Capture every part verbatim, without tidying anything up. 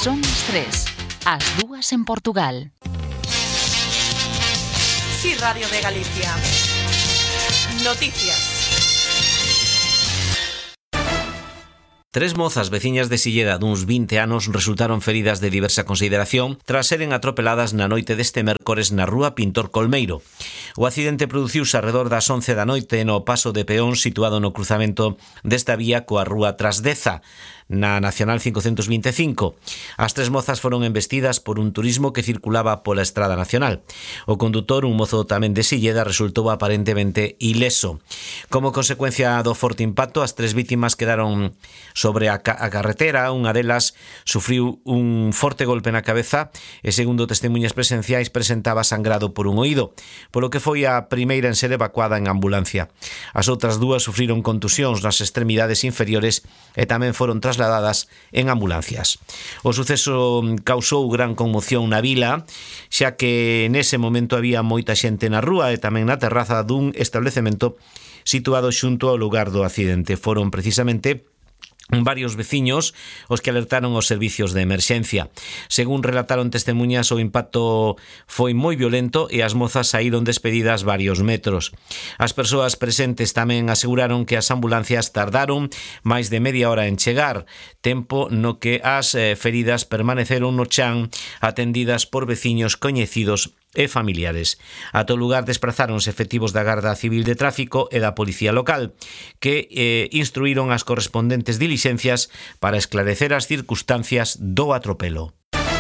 Son as tres, as dúas en Portugal. Sí, Radio de Galicia. Noticias. Tres mozas veciñas de Silleda duns vinte anos resultaron feridas de diversa consideración tras seren atropeladas na noite deste mércores na rúa Pintor Colmeiro. O accidente produciuse arredor das once da noite no paso de peón situado no cruzamento desta vía coa rúa Trasdeza, na Nacional cincocentos vinte e cinco. As tres mozas foron embestidas por un turismo que circulaba pola Estrada Nacional. O condutor, un mozo tamén de Silleda, resultou aparentemente ileso. Como consecuencia do forte impacto, as tres vítimas quedaron sobre a, ca- a carretera. Unha delas sufriu un forte golpe na cabeza e, segundo testemunhas presenciais, presentaba sangrado por un oído, polo que foi a primeira en ser evacuada en ambulancia. As outras dúas sufriron contusións nas extremidades inferiores e tamén foron trasladadas trasladadas en ambulancias. O suceso causou gran conmoción na vila, xa que nese momento había moita xente na rúa e tamén na terraza dun establecemento situado xunto ao lugar do accidente. Foron precisamente varios veciños os que alertaron os servicios de emerxencia. Según relataron testemunhas, o impacto foi moi violento e as mozas saíron despedidas varios metros. As persoas presentes tamén aseguraron que as ambulancias tardaron máis de media hora en chegar, tempo no que as eh, feridas permaneceron no chan atendidas por veciños coñecidos e familiares. A todo lugar desprazáronse efectivos da Garda Civil de Tráfico e da Policía Local, que eh, instruíron as correspondentes dilixencias para esclarecer as circunstancias do atropelo.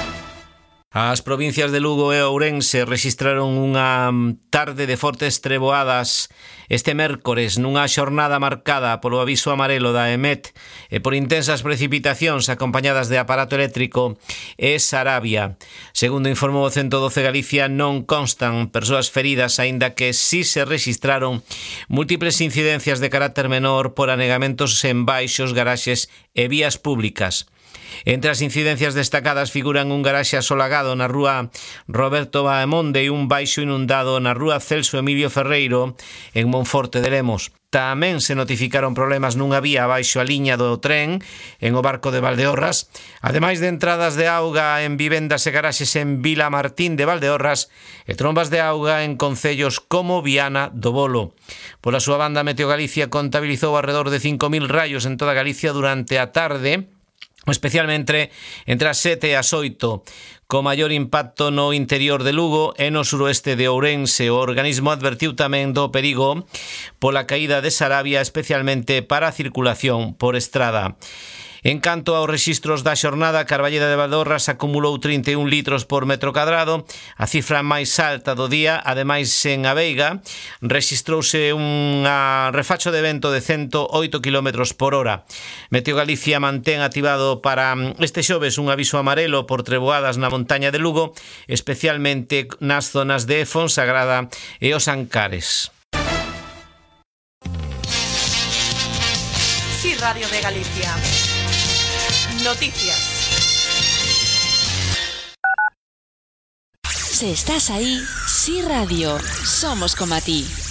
As provincias de Lugo e Ourense rexistraron unha tarde de fortes treboadas este mércores nunha xornada marcada polo aviso amarelo da E M E T e por intensas precipitacións acompañadas de aparato eléctrico e Sarabia. Segundo informou o ciento doce Galicia, non constan persoas feridas, aínda que si se rexistraron múltiples incidencias de carácter menor por anegamentos en baixos, garaxes e vías públicas. Entre as incidencias destacadas figuran un garaxe asolagado na rúa Roberto Baemonde e un baixo inundado na rúa Celso Emilio Ferreiro en Monforte de Lemos. Tamén se notificaron problemas nunha vía baixo a liña do tren en o Barco de Valdeorras, ademais de entradas de auga en vivendas e garaxes en Vila Martín de Valdeorras e trombas de auga en concellos como Viana do Bolo. Pola súa banda, Meteo Galicia contabilizou alrededor de cinco mil raios en toda Galicia durante a tarde, especialmente entre as sete e as oito, co maior impacto no interior de Lugo e no suroeste de Ourense. O organismo advertiu tamén do perigo pola caída de Sarabia, especialmente para a circulación por estrada. En canto aos rexistros da xornada, Carballeda de Valdeorras acumulou trinta e un litros por metro cadrado, a cifra máis alta do día. Ademais, en Aveiga rexistrouse un refacho de vento de cento oito kilómetros por hora. Meteo Galicia mantén activado para este xoves un aviso amarelo por treboadas na montaña de Lugo, especialmente nas zonas de Fonsagrada e os Ancares. Sí, Radio de Galicia. Noticias. Si estás ahí, Sí Radio, somos como a ti.